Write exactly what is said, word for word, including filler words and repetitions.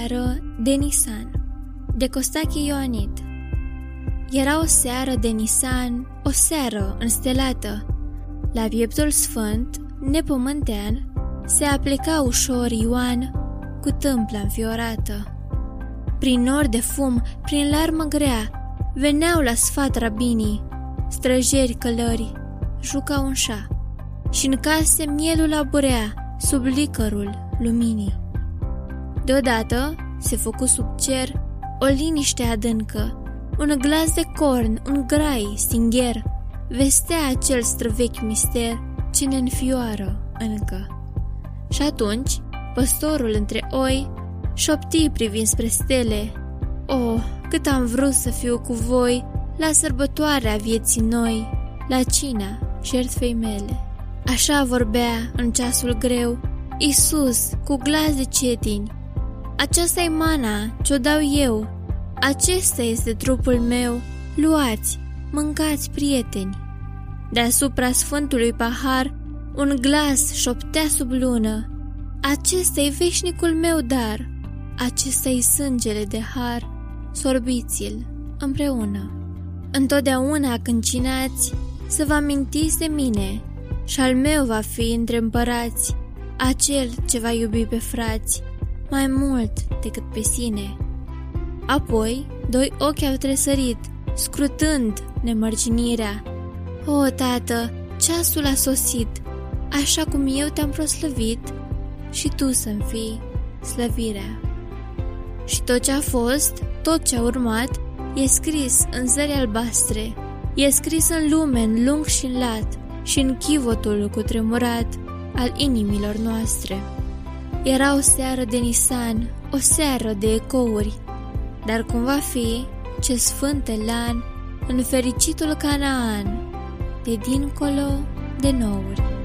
seară de Nisan, de Costache Ioanid. Era o seară de Nisan, o seară înstelată. La pieptul sfânt, nepământean, se aplica ușor Ioan cu tâmpla înfiorată. Prin nori de fum, prin larmă grea, veneau la sfat rabinii, străjeri călări, jucau în șa, și în case mielul aburea sub licărul luminii. Deodată se făcu sub cer o liniște adâncă, un glas de corn, un grai stingher, vestea acel străvechi mister ce ne înfioară încă. Și atunci, păstorul între oi șopti privind spre stele: "O, cât am vrut să fiu cu voi la sărbătoarea vieții noi, la cina jertfei mele." Așa vorbea în ceasul greu Iisus cu glas de cetini: "Aceasta-i mana ce-o dau eu, acesta este trupul meu, luați, mâncați, prieteni." Deasupra sfântului pahar un glas șoptea sub lună: "Acesta-i veșnicul meu dar, acesta-i sângele de har, sorbiți-l împreună." Întotdeauna când cinați, să vă amintiți de mine, și al meu va fi între împărați acel ce va iubi pe frați mai mult decât pe sine. Apoi, doi ochi au tresărit, scrutând nemărginirea: "O, Tată, ceasul a sosit, așa cum eu te-am proslăvit, și tu să-mi fii slăvirea." Și tot ce a fost, tot ce a urmat, e scris în zări albastre, e scris în lume, în lung și în lat, și în chivotul cutremurat al inimilor noastre. Era o seară de Nisan, o seară de ecouri, dar cum va fi ce sfânt elan în fericitul Canaan, de dincolo de nouri.